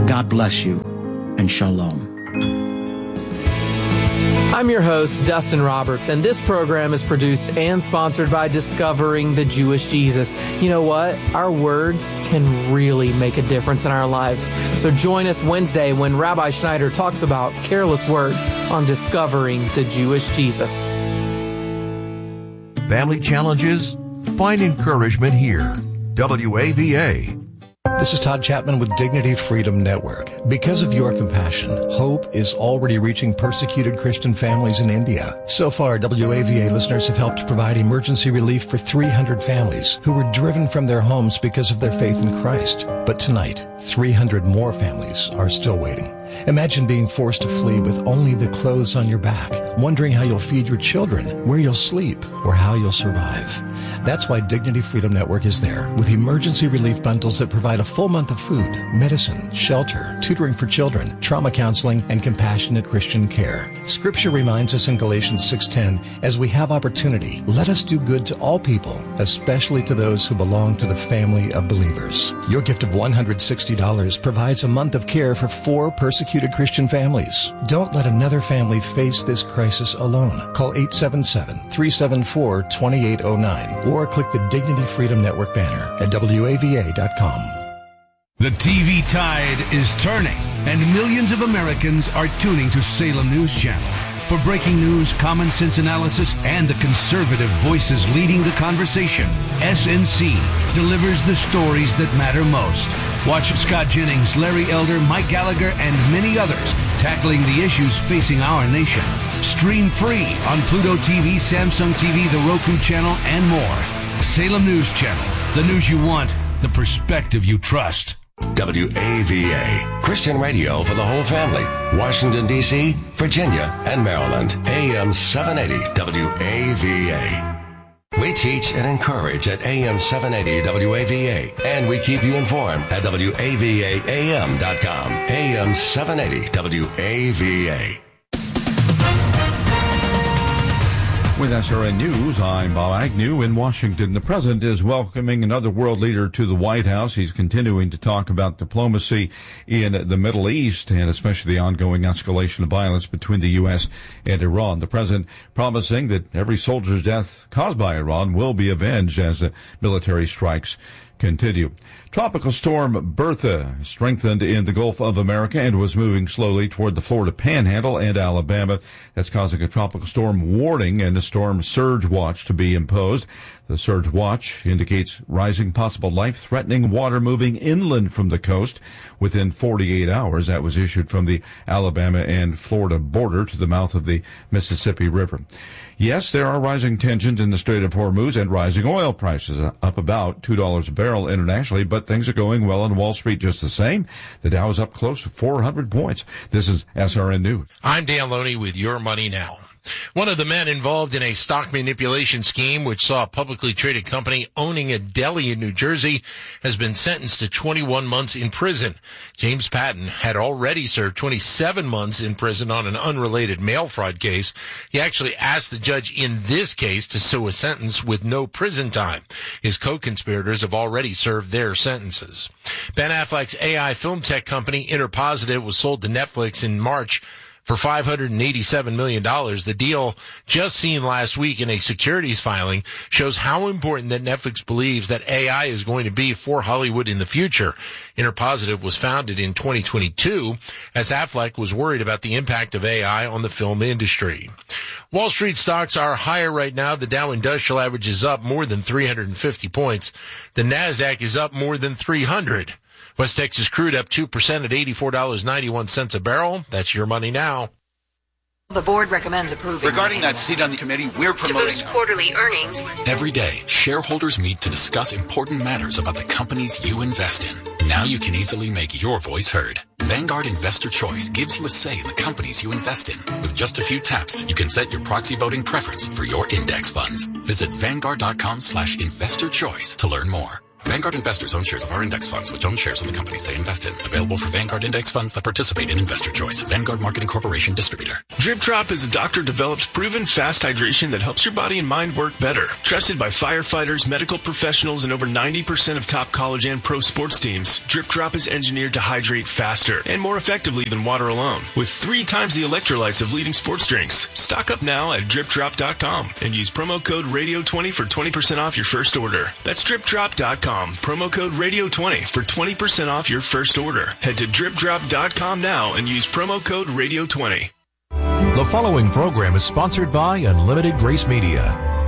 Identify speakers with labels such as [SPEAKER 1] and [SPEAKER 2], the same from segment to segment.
[SPEAKER 1] God bless you, and shalom.
[SPEAKER 2] I'm your host, Dustin Roberts, and this program is produced and sponsored by Discovering the Jewish Jesus. You know what? Our words can really make a difference in our lives. So join us Wednesday when Rabbi Schneider talks about careless words on Discovering the Jewish Jesus.
[SPEAKER 3] Family challenges? Find encouragement here. WAVA.
[SPEAKER 4] This is Todd Chapman with Dignity Freedom Network. Because of your compassion, hope is already reaching persecuted Christian families in India. So far, WAVA listeners have helped provide emergency relief for 300 families who were driven from their homes because of their faith in Christ. But tonight, 300 more families are still waiting. Imagine being forced to flee with only the clothes on your back, wondering how you'll feed your children, where you'll sleep, or how you'll survive. That's why Dignity Freedom Network is there, with emergency relief bundles that provide a full month of food, medicine, shelter, tutoring for children, trauma counseling, and compassionate Christian care. Scripture reminds us in Galatians 6:10, as we have opportunity, let us do good to all people, especially to those who belong to the family of believers. Your gift of $160 provides a month of care for 4 persecuted Christian families. Don't let another family face this crisis alone. Call 877-374-2809 or click the Dignity Freedom Network banner at WAVA.com.
[SPEAKER 5] The TV tide is turning, and millions of Americans are tuning to Salem News Channel. For breaking news, common sense analysis, and the conservative voices leading the conversation, SNC delivers the stories that matter most. Watch Scott Jennings, Larry Elder, Mike Gallagher, and many others tackling the issues facing our nation. Stream free on Pluto TV, Samsung TV, the Roku channel, and more. Salem News Channel, the news you want, the perspective you trust.
[SPEAKER 6] WAVA, Christian radio for the whole family. Washington, D.C., Virginia, and Maryland. AM 780 WAVA. We teach and encourage at AM 780 WAVA, and we keep you informed at WAVAAM.com. AM 780 WAVA.
[SPEAKER 7] With SRN News, I'm Bob Agnew in Washington. The president is welcoming another world leader to the White House. He's continuing to talk about diplomacy in the Middle East and especially the ongoing escalation of violence between the U.S. and Iran. The president promising that every soldier's death caused by Iran will be avenged as the military strikes continue. Tropical storm Bertha strengthened in the Gulf of America and was moving slowly toward the Florida Panhandle and Alabama. That's causing a tropical storm warning and a storm surge watch to be imposed. The surge watch indicates rising possible life-threatening water moving inland from the coast within 48 hours. That was issued from the Alabama and Florida border to the mouth of the Mississippi River. Yes, there are rising tensions in the Strait of Hormuz and rising oil prices, up about $2 a barrel internationally, but things are going well on Wall Street just the same. The Dow is up close to 400 points. This is SRN News.
[SPEAKER 8] I'm Dan Loney with Your Money Now. One of the men involved in a stock manipulation scheme which saw a publicly traded company owning a deli in New Jersey has been sentenced to 21 months in prison. James Patton had already served 27 months in prison on an unrelated mail fraud case. He actually asked the judge in this case to sue a sentence with no prison time. His co-conspirators have already served their sentences. Ben Affleck's AI film tech company Interpositive was sold to Netflix in March for $587 million. The deal, just seen last week in a securities filing, shows how important that Netflix believes that AI is going to be for Hollywood in the future. Interpositive was founded in 2022 as Affleck was worried about the impact of AI on the film industry. Wall Street stocks are higher right now. The Dow Industrial Average is up more than 350 points. The NASDAQ is up more than 300. West Texas crude up 2% at $84.91 a barrel. That's Your Money Now.
[SPEAKER 9] The board recommends approving.
[SPEAKER 10] Regarding that seat on the committee, we're promoting
[SPEAKER 9] to boost quarterly earnings.
[SPEAKER 11] Every day, shareholders meet to discuss important matters about the companies you invest in. Now you can easily make your voice heard. Vanguard Investor Choice gives you a say in the companies you invest in. With just a few taps, you can set your proxy voting preference for your index funds. Visit Vanguard.com/investor choice to learn more. Vanguard investors own shares of our index funds, which own shares of the companies they invest in. Available for Vanguard index funds that participate in Investor Choice. Vanguard Marketing Corporation distributor.
[SPEAKER 12] Drip Drop is a doctor-developed, proven fast hydration that helps your body and mind work better. Trusted by firefighters, medical professionals, and over 90% of top college and pro sports teams, Drip Drop is engineered to hydrate faster and more effectively than water alone, with 3 times the electrolytes of leading sports drinks. Stock up now at dripdrop.com and use promo code RADIO20 for 20% off your first order. That's dripdrop.com. Promo code RADIO20 for 20% off your first order. Head to dripdrop.com now and use promo code RADIO20.
[SPEAKER 3] The following program is sponsored by Unlimited Grace Media.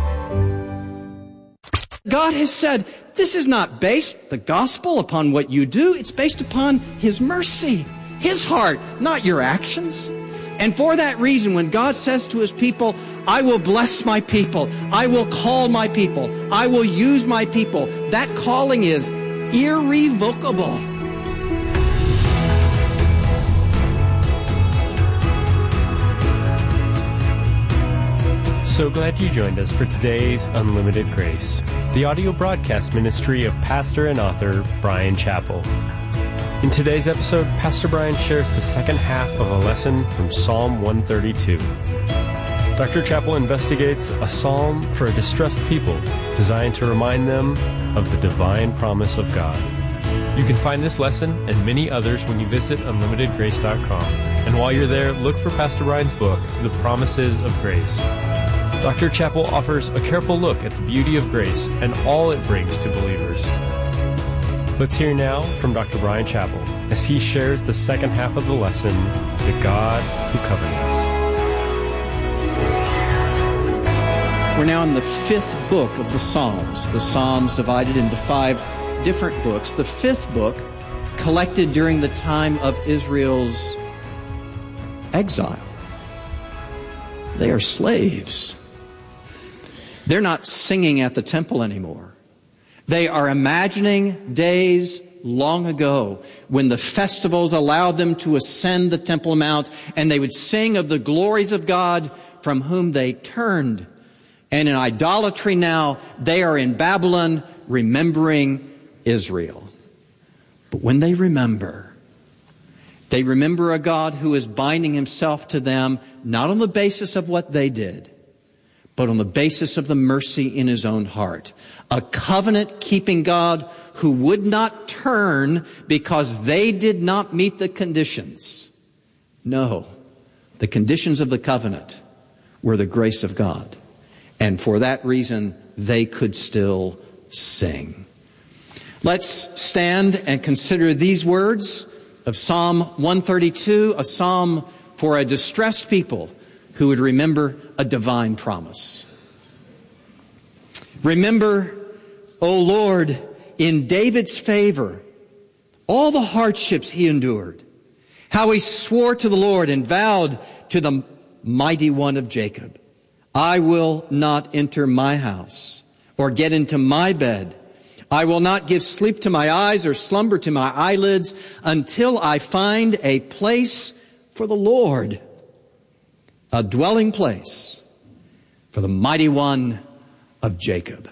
[SPEAKER 13] God has said, this is not based, the gospel, upon what you do. It's based upon His mercy, His heart, not your actions. And for that reason, when God says to His people, I will bless my people, I will call my people, I will use my people, that calling is irrevocable.
[SPEAKER 14] So glad you joined us for today's Unlimited Grace, the audio broadcast ministry of pastor and author Bryan Chapell. In today's episode, Pastor Bryan shares the second half of a lesson from Psalm 132. Dr. Chapell investigates a psalm for a distressed people designed to remind them of the divine promise of God. You can find this lesson and many others when you visit unlimitedgrace.com. And while you're there, look for Pastor Bryan's book, The Promises of Grace. Dr. Chapell offers a careful look at the beauty of grace and all it brings to believers. Let's hear now from Dr. Bryan Chapell as he shares the second half of the lesson, The God Who Covenants.
[SPEAKER 13] We're now in the 5th book of the Psalms divided into 5 different books. The 5th book, collected during the time of Israel's exile. They are slaves. They're not singing at the temple anymore. They are imagining days long ago when the festivals allowed them to ascend the Temple Mount and they would sing of the glories of God from whom they turned. And in idolatry now, they are in Babylon remembering Israel. But when they remember a God who is binding Himself to them, not on the basis of what they did, but on the basis of the mercy in His own heart. A covenant-keeping God who would not turn because they did not meet the conditions. No, the conditions of the covenant were the grace of God. And for that reason, they could still sing. Let's stand and consider these words of Psalm 132, a psalm for a distressed people who would remember a divine promise. Remember, O Lord, in David's favor, all the hardships he endured, how he swore to the Lord and vowed to the Mighty One of Jacob, I will not enter my house or get into my bed. I will not give sleep to my eyes or slumber to my eyelids until I find a place for the Lord, a dwelling place for the Mighty One of Jacob.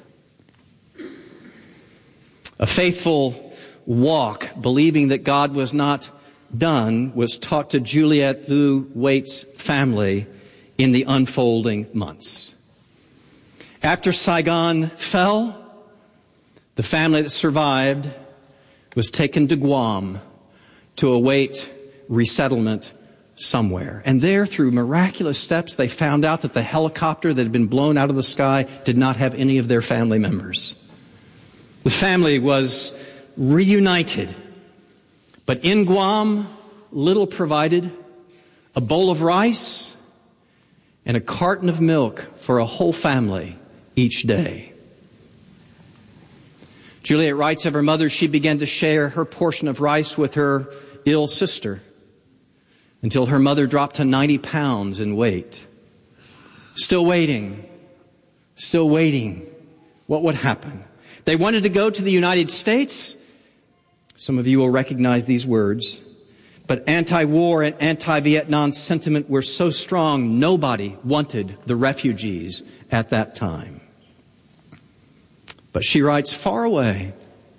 [SPEAKER 13] A faithful walk, believing that God was not done, was taught to Juliette Lou Waite's family in the unfolding months. After Saigon fell, the family that survived was taken to Guam to await resettlement somewhere. And there, through miraculous steps, they found out that the helicopter that had been blown out of the sky did not have any of their family members. The family was reunited. But in Guam, little provided, a bowl of rice and a carton of milk for a whole family each day. Juliette writes of her mother, she began to share her portion of rice with her ill sister until her mother dropped to 90 pounds in weight. Still waiting. What would happen? They wanted to go to the United States. Some of you will recognize these words. But anti-war and anti-Vietnam sentiment were so strong, nobody wanted the refugees at that time. But she writes, far away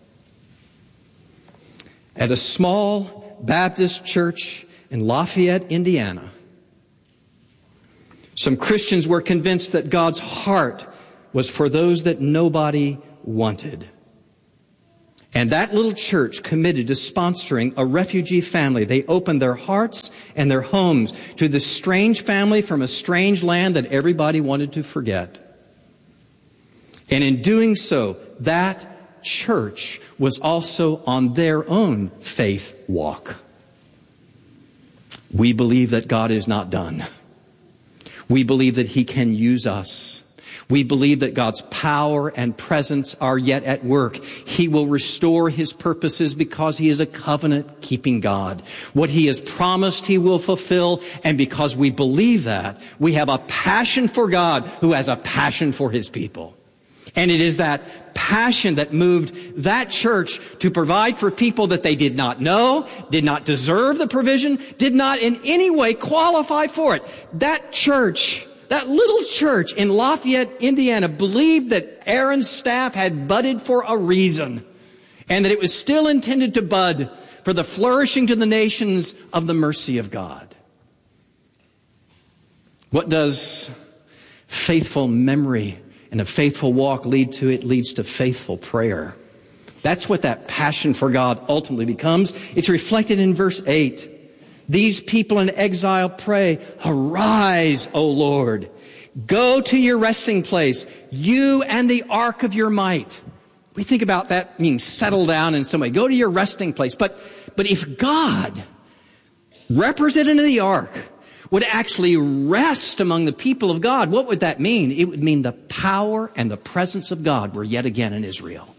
[SPEAKER 13] at a small Baptist church in Lafayette, Indiana, some Christians were convinced that God's heart was for those that nobody wanted. And that little church committed to sponsoring a refugee family. They opened their hearts and their homes to this strange family from a strange land that everybody wanted to forget. And in doing so, that church was also on their own faith walk. We believe that God is not done. We believe that He can use us. We believe that God's power and presence are yet at work. He will restore His purposes because He is a covenant-keeping God. What He has promised, He will fulfill. And because we believe that, we have a passion for God who has a passion for His people. And it is that passion that moved that church to provide for people that they did not know, did not deserve the provision, did not in any way qualify for it. That church, that little church in Lafayette, Indiana, believed that Aaron's staff had budded for a reason, and that it was still intended to bud for the flourishing to the nations of the mercy of God. What does faithful memory and a faithful walk lead to? It leads to faithful prayer. That's what that passion for God ultimately becomes. It's reflected in verse 8. These people in exile pray, "Arise, O Lord. Go to your resting place, you and the ark of your might." We think about that meaning settle down in some way. Go to your resting place. But if God, represented in the ark, would actually rest among the people of God, what would that mean? It would mean the power and the presence of God were yet again in Israel.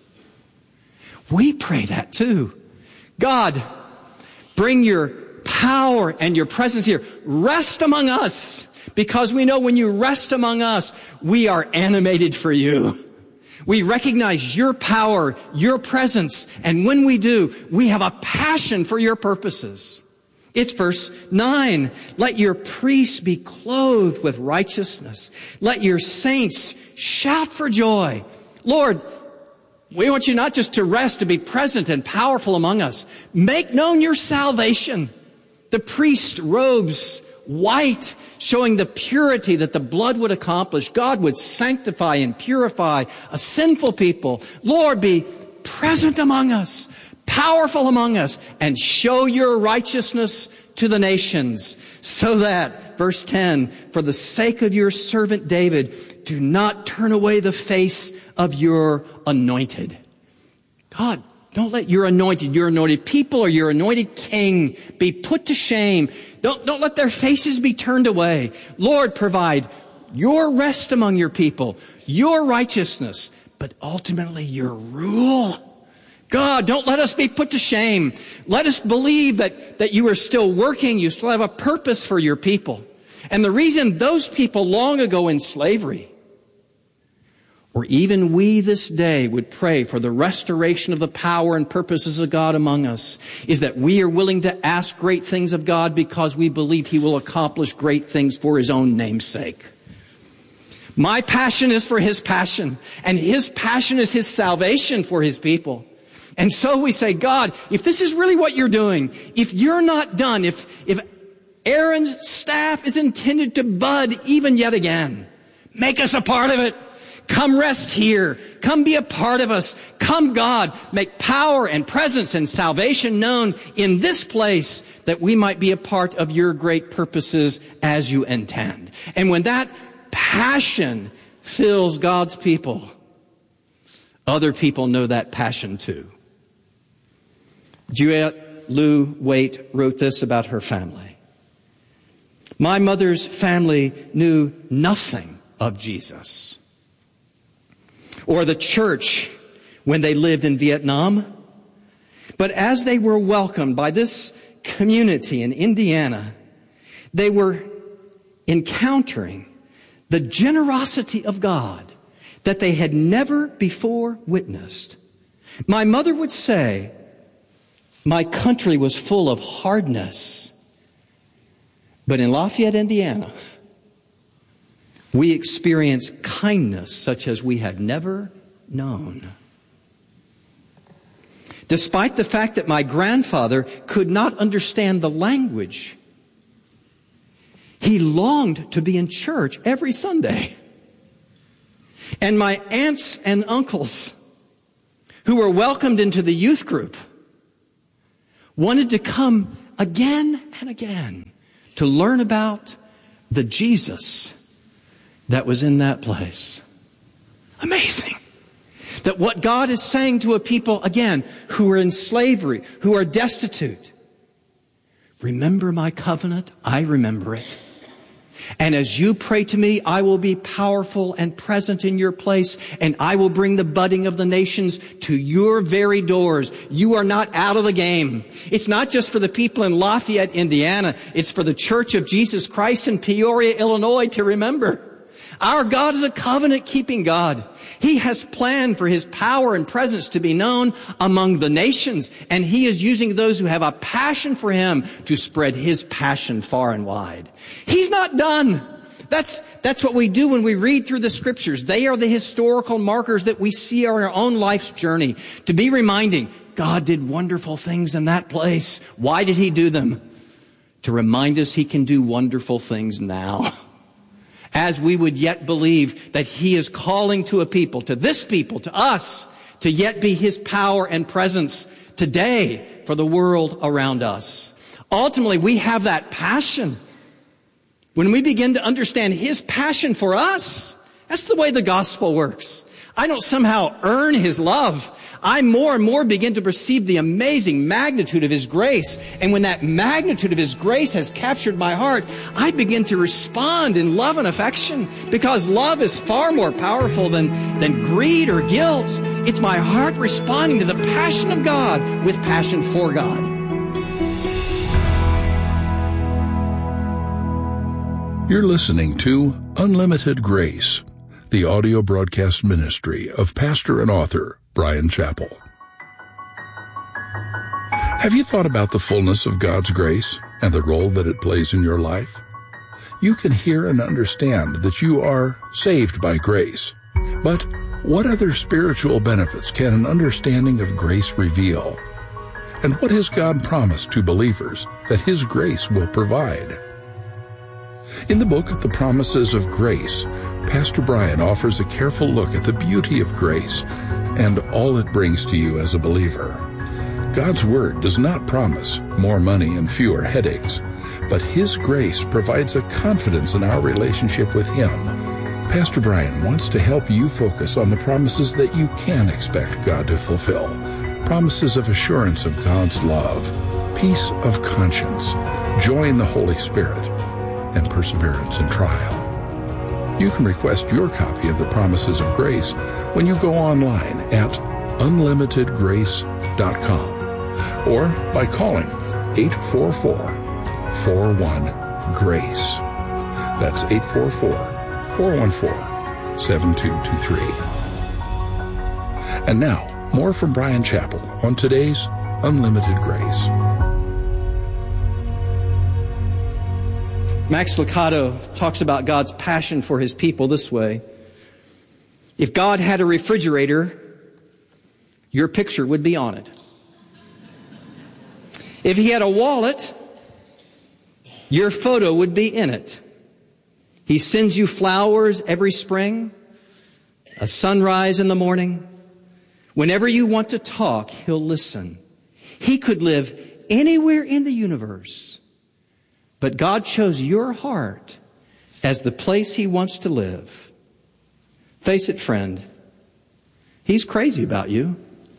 [SPEAKER 13] We pray that too. God, bring your power and your presence here. Rest among us, because we know when you rest among us, we are animated for you. We recognize your power, your presence, and when we do, we have a passion for your purposes. It's verse 9. Let your priests be clothed with righteousness. Let your saints shout for joy. Lord, we want you not just to rest, to be present and powerful among us. Make known your salvation. The priest robes white, showing the purity that the blood would accomplish. God would sanctify and purify a sinful people. Lord, be present among us, powerful among us, and show your righteousness to the nations, so that, verse 10, for the sake of your servant David, do not turn away the face of your anointed. God, don't let your anointed people or your anointed king be put to shame. Don't let their faces be turned away. Lord, provide your rest among your people, your righteousness, but ultimately your rule. God, don't let us be put to shame. Let us believe that you are still working. You still have a purpose for your people. And the reason those people long ago in slavery, or even we this day, would pray for the restoration of the power and purposes of God among us, is that we are willing to ask great things of God because we believe He will accomplish great things for His own name's sake. My passion is for His passion, and His passion is His salvation for His people. And so we say, God, if this is really what you're doing, if you're not done, if Aaron's staff is intended to bud even yet again, make us a part of it. Come rest here. Come be a part of us. Come, God, make power and presence and salvation known in this place, that we might be a part of your great purposes as you intend. And when that passion fills God's people, other people know that passion too. Juliette Lou Waite wrote this about her family. My mother's family knew nothing of Jesus or the church when they lived in Vietnam. But as they were welcomed by this community in Indiana, they were encountering the generosity of God that they had never before witnessed. My mother would say, my country was full of hardness. But in Lafayette, Indiana, we experienced kindness such as we had never known. Despite the fact that my grandfather could not understand the language, he longed to be in church every Sunday. And my aunts and uncles, who were welcomed into the youth group, wanted to come again and again to learn about the Jesus that was in that place. Amazing. That what God is saying to a people, again, who are in slavery, who are destitute, remember my covenant, I remember it. And as you pray to me, I will be powerful and present in your place, and I will bring the budding of the nations to your very doors. You are not out of the game. It's not just for the people in Lafayette, Indiana. It's for the Church of Jesus Christ in Peoria, Illinois to remember. Our God is a covenant-keeping God. He has planned for His power and presence to be known among the nations, and He is using those who have a passion for Him to spread His passion far and wide. He's not done. That's what we do when we read through the Scriptures. They are the historical markers that we see on our own life's journey, to be reminding, God did wonderful things in that place. Why did He do them? To remind us He can do wonderful things now. As we would yet believe that He is calling to a people, to this people, to us, to yet be His power and presence today for the world around us. Ultimately, we have that passion. When we begin to understand His passion for us, that's the way the gospel works. I don't somehow earn His love. I more and more begin to perceive the amazing magnitude of His grace. And when that magnitude of His grace has captured my heart, I begin to respond in love and affection, because love is far more powerful than greed or guilt. It's my heart responding to the passion of God with passion for God.
[SPEAKER 15] You're listening to Unlimited Grace, the audio broadcast ministry of pastor and author Bryan Chapell. Have you thought about the fullness of God's grace and the role that it plays in your life? You can hear and understand that you are saved by grace. But what other spiritual benefits can an understanding of grace reveal? And what has God promised to believers that His grace will provide? In the book of the Promises of Grace, Pastor Bryan offers a careful look at the beauty of grace and all it brings to you as a believer. God's Word does not promise more money and fewer headaches, but His grace provides a confidence in our relationship with Him. Pastor Bryan wants to help you focus on the promises that you can expect God to fulfill. Promises of assurance of God's love, peace of conscience, joy in the Holy Spirit, and perseverance in trial. You can request your copy of the Promises of Grace when you go online at unlimitedgrace.com or by calling 844-41-GRACE. That's 844-414-7223. And now, more from Bryan Chapell on today's Unlimited Grace.
[SPEAKER 13] Max Lucado talks about God's passion for His people this way. If God had a refrigerator, your picture would be on it. If He had a wallet, your photo would be in it. He sends you flowers every spring, a sunrise in the morning. Whenever you want to talk, He'll listen. He could live anywhere in the universe. But God chose your heart as the place He wants to live. Face it, friend, He's crazy about you.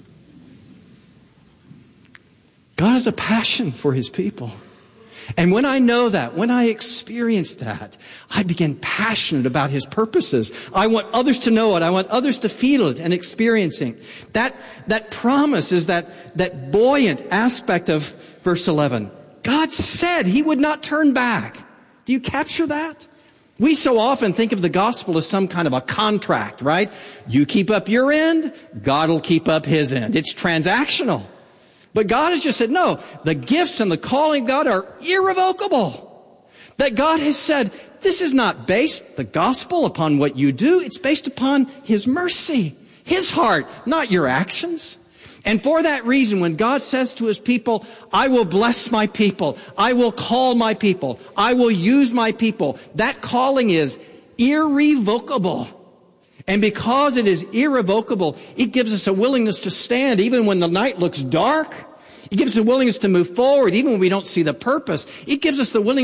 [SPEAKER 13] God has a passion for His people. And when I know that, when I experience that, I begin passionate about His purposes. I want others to know it. I want others to feel it and experiencing. That promise is that buoyant aspect of verse 11. God said He would not turn back. Do you capture that? We so often think of the gospel as some kind of a contract, right? You keep up your end, God will keep up His end. It's transactional. But God has just said, no, the gifts and the calling of God are irrevocable. That God has said, this is not based, the gospel, upon what you do. It's based upon His mercy, His heart, not your actions. And for that reason, when God says to his people, I will bless my people, I will call my people, I will use my people, that calling is irrevocable. And because it is irrevocable, it gives us a willingness to stand even when the night looks dark. It gives us a willingness to move forward even when we don't see the purpose. It gives us the willingness